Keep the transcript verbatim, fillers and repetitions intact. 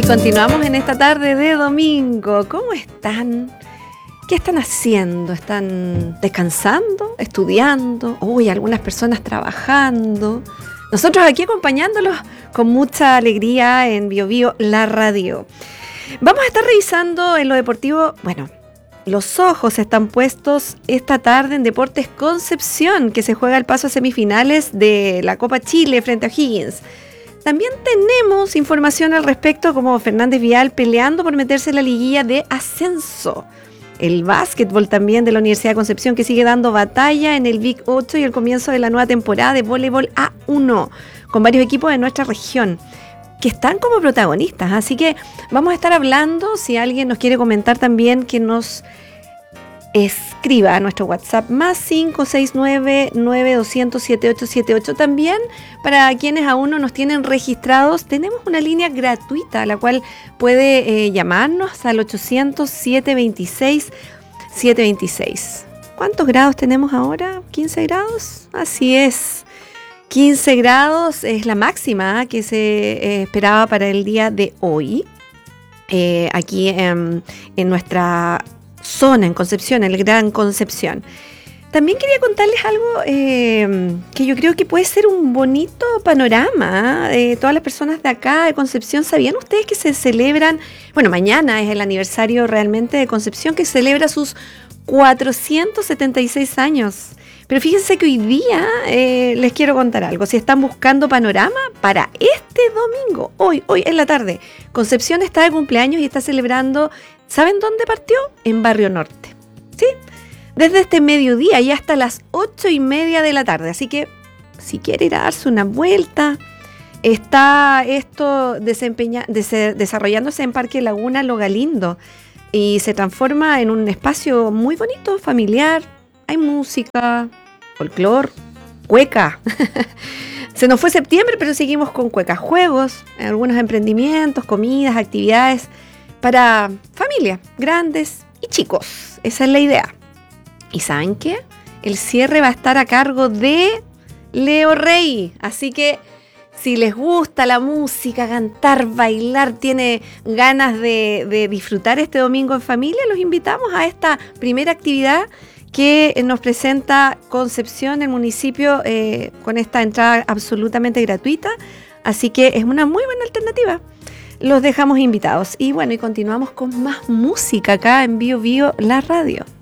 Y continuamos en esta tarde de domingo. ¿Cómo están? ¿Qué están haciendo? ¿Están descansando? ¿Estudiando? Uy, algunas personas trabajando. Nosotros aquí acompañándolos con mucha alegría en Bio Bio, la radio. Vamos a estar revisando en lo deportivo, bueno, los ojos están puestos esta tarde en Deportes Concepción, que se juega el paso a semifinales de la Copa Chile frente a O'Higgins. También tenemos información al respecto, como Fernández Vial peleando por meterse en la liguilla de ascenso. El básquetbol también de la Universidad de Concepción, que sigue dando batalla en el Big ocho y el comienzo de la nueva temporada de voleibol A uno, con varios equipos de nuestra región que están como protagonistas. Así que vamos a estar hablando, si alguien nos quiere comentar también, que nos escriba a nuestro WhatsApp más cinco seis nueve, nueve dos cero cero, siete ocho siete ocho. También para quienes aún no nos tienen registrados, tenemos una línea gratuita a la cual puede eh, llamarnos al ochocientos, setecientos veintiséis, setecientos veintiséis. ¿Cuántos grados tenemos ahora? ¿quince grados? Así es. quince grados es la máxima que se eh, esperaba para el día de hoy. Eh, aquí en, en nuestra zona, en Concepción, el Gran Concepción. También quería contarles algo eh, que yo creo que puede ser un bonito panorama de todas las personas de acá, de Concepción. ¿Sabían ustedes que se celebran, bueno, mañana es el aniversario realmente de Concepción, que celebra sus cuatrocientos setenta y seis años? Pero fíjense que hoy día eh, les quiero contar algo. Si están buscando panorama para este domingo, hoy, hoy en la tarde, Concepción está de cumpleaños y está celebrando. ¿Saben dónde partió? En Barrio Norte, ¿sí? Desde este mediodía y hasta las ocho y media de la tarde. Así que, si quiere ir a darse una vuelta, está esto desempeña, des- desarrollándose en Parque Laguna Lo Galindo y se transforma en un espacio muy bonito, familiar. Hay música, folclor, cueca. Se nos fue septiembre, pero seguimos con cueca. Juegos, algunos emprendimientos, comidas, actividades para familias, grandes y chicos. Esa es la idea. ¿Y saben qué? El cierre va a estar a cargo de Leo Rey. Así que si les gusta la música, cantar, bailar, tiene ganas de, de disfrutar este domingo en familia, los invitamos a esta primera actividad que nos presenta Concepción, el municipio, eh, con esta entrada absolutamente gratuita. Así que es una muy buena alternativa. Los dejamos invitados. Y bueno, y continuamos con más música acá en Bio Bio, la radio.